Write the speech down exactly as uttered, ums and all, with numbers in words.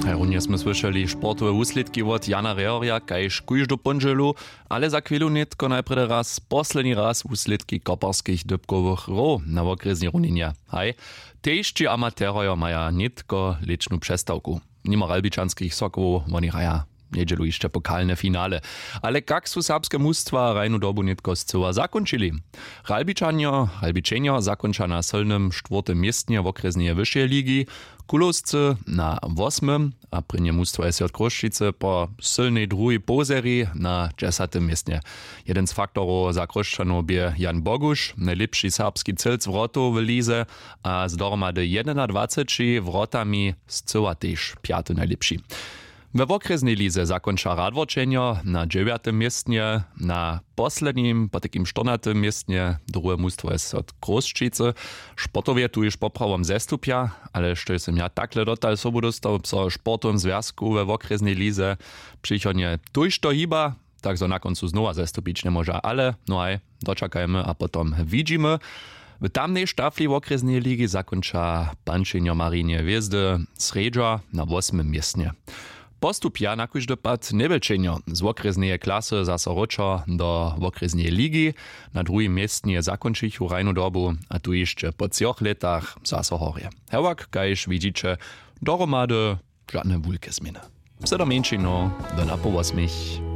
Runje sme słyšeli športové úsledky od Jana Rehoria, kajž kujž do ponželu, ale za chvíľu netko najprv raz, posledný raz úsledky koparských dybkových rov na okresní runinja. Hej, težči amatérojo maja netko lečnú přestavku. Nimo ralbičanských sokov, oni raja niedzielu jeszcze pokalne finale. Ale kak su serbskie mustwa rajnu dobu netko zcyła zakończyli? Ralbičanjo, Ralbičenjo zakończa na solnym czwartym miejscu w okresnej wyższej ligi, Kuloscy na ósmym, a pri nie mustwa S J Kroščice po silnej druhej półserii na dziesiątym miejscu. Jeden z faktorów za Kroščanov bie Jan Boguš, najlepszy serbski celc wrotów w lize, a z dohromady dwadzieścia jeden wrotami zcyła też piąty najlepszy. We okresnej lize zakończa Radworčenjo na dziewiątym miejscu, na poslednim, po takim czternastym miejscu drugie mustwo jest od Kroščice. Sportowie tu już poprawom zestupia, ale što jestem ja takle dotal sobu dostał pso sportowym związku we okresnej lize przychodnie tuż to hiba, tak so na końcu znowu zestupić nie może, ale no aj, doczekajmy, a potom widzimy. W tamnej sztafli w okresnej ligi zakończa Pančenjo Marinie Hviezdy Sredža na ósmym miejscu. Postupia na kóždy pad nebelčenjo z okresnej klasy zaso ročo do okresnej ligi. Na drugim miejscu zakończychu rajnu dobu, a tu jeszcze po trzech latach zaso horie. Hewak, kajż widzicie, dohromady żadne wulke zmiany. Pse do menšino, do na po osmich.